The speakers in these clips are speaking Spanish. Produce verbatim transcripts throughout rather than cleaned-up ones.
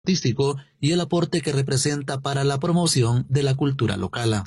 artístico y el aporte que representa para la promoción de la cultura local.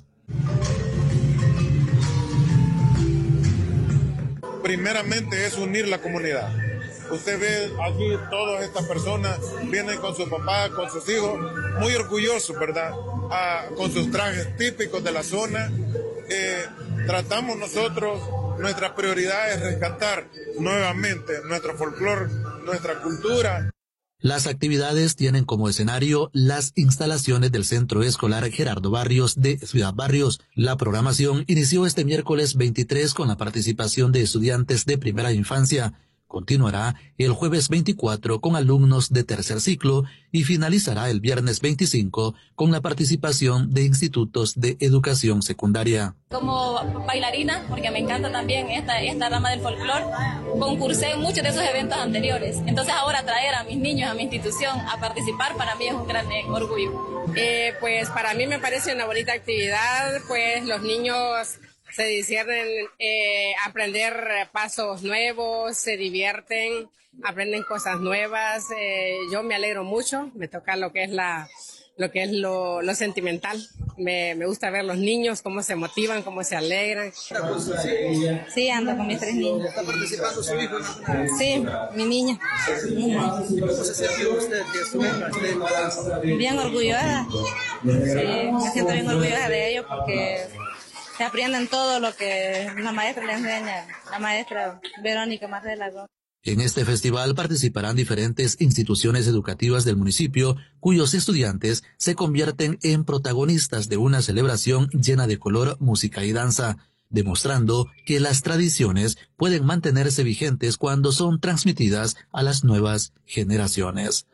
Primeramente es unir la comunidad. Usted ve aquí todas estas personas vienen con su papá, con sus hijos, muy orgullosos, ¿verdad? Ah, con sus trajes típicos de la zona. Eh, tratamos nosotros, nuestra prioridad es rescatar nuevamente nuestro folclore, nuestra cultura. Las actividades tienen como escenario las instalaciones del Centro Escolar Gerardo Barrios de Ciudad Barrios. La programación inició este miércoles veintitrés con la participación de estudiantes de primera infancia. Continuará el jueves veinticuatro con alumnos de tercer ciclo y finalizará el viernes veinticinco con la participación de institutos de educación secundaria. Como bailarina, porque me encanta también esta, esta rama del folclore, concursé en muchos de esos eventos anteriores. Entonces ahora traer a mis niños a mi institución a participar para mí es un gran eh, orgullo. Eh, pues para mí me parece una bonita actividad, pues los niños se divierten, eh, aprender pasos nuevos, se divierten, aprenden cosas nuevas. Eh, yo me alegro mucho, me toca lo que es la, lo que es lo, lo sentimental. Me, me gusta ver los niños cómo se motivan, cómo se alegran. Sí, ando con mis tres niños. ¿Está participando su hijo? Sí, mi niña. ¿Cómo se siente usted que su hija esté? Bien orgullosa. Sí, me siento bien orgullosa de ellos porque se aprenden todo lo que la maestra le enseña, la maestra Verónica Marcela. En este festival participarán diferentes instituciones educativas del municipio, cuyos estudiantes se convierten en protagonistas de una celebración llena de color, música y danza, demostrando que las tradiciones pueden mantenerse vigentes cuando son transmitidas a las nuevas generaciones.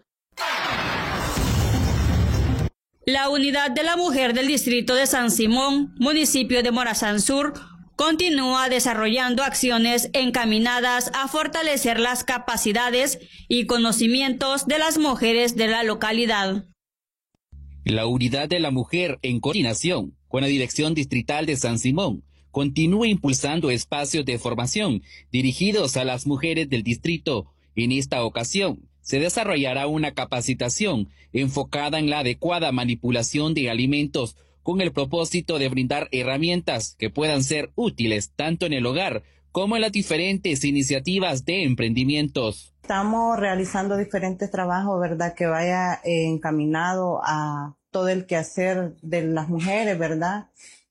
La Unidad de la Mujer del Distrito de San Simón, municipio de Morazán Sur, continúa desarrollando acciones encaminadas a fortalecer las capacidades y conocimientos de las mujeres de la localidad. La Unidad de la Mujer, en coordinación con la Dirección Distrital de San Simón, continúa impulsando espacios de formación dirigidos a las mujeres del distrito. En esta ocasión, se desarrollará una capacitación enfocada en la adecuada manipulación de alimentos con el propósito de brindar herramientas que puedan ser útiles tanto en el hogar como en las diferentes iniciativas de emprendimientos. Estamos realizando diferentes trabajos, ¿verdad?, que vaya eh, encaminado a todo el quehacer de las mujeres, ¿verdad?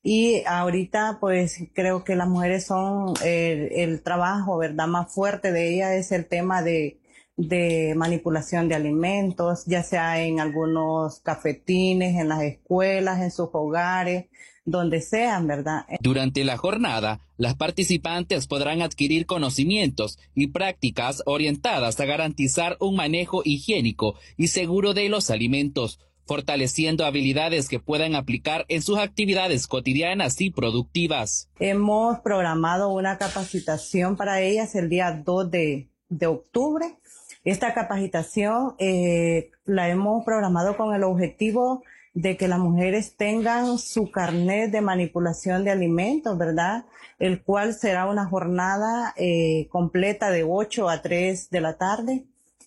Y ahorita, pues, creo que las mujeres son eh, el trabajo, ¿verdad?, más fuerte de ellas es el tema de de manipulación de alimentos, ya sea en algunos cafetines, en las escuelas, en sus hogares, donde sean, ¿verdad? Durante la jornada, las participantes podrán adquirir conocimientos y prácticas orientadas a garantizar un manejo higiénico y seguro de los alimentos, fortaleciendo habilidades que puedan aplicar en sus actividades cotidianas y productivas. Hemos programado una capacitación para ellas el día dos de octubre. Esta capacitación eh, la hemos programado con el objetivo de que las mujeres tengan su carnet de manipulación de alimentos, ¿verdad? El cual será una jornada eh, completa de ocho a tres de la tarde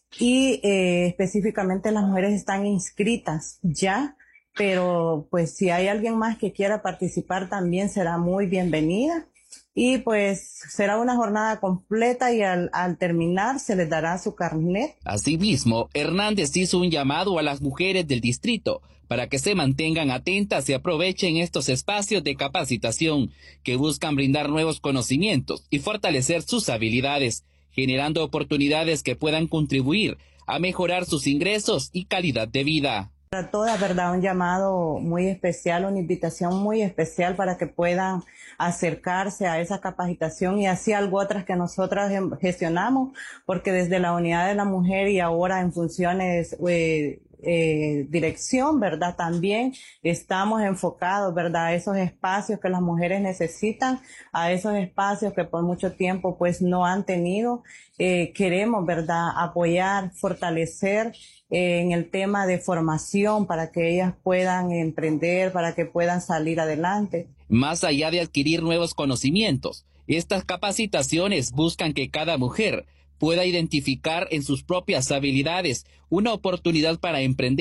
y eh, específicamente las mujeres están inscritas ya, pero pues si hay alguien más que quiera participar también será muy bienvenida. Y pues será una jornada completa y al, al terminar se les dará su carnet. Asimismo, Hernández hizo un llamado a las mujeres del distrito para que se mantengan atentas y aprovechen estos espacios de capacitación que buscan brindar nuevos conocimientos y fortalecer sus habilidades, generando oportunidades que puedan contribuir a mejorar sus ingresos y calidad de vida. Para todas, ¿verdad? Un llamado muy especial, una invitación muy especial para que puedan acercarse a esa capacitación y así algo otras que nosotras gestionamos, porque desde la Unidad de la Mujer y ahora en funciones eh, eh, dirección, ¿verdad? También estamos enfocados, ¿verdad? A esos espacios que las mujeres necesitan, a esos espacios que por mucho tiempo pues no han tenido. Eh, queremos, ¿verdad? Apoyar, fortalecer eh, en el tema de formación para que ellas puedan emprender, para que puedan salir adelante. Más allá de adquirir nuevos conocimientos, estas capacitaciones buscan que cada mujer pueda identificar en sus propias habilidades una oportunidad para emprender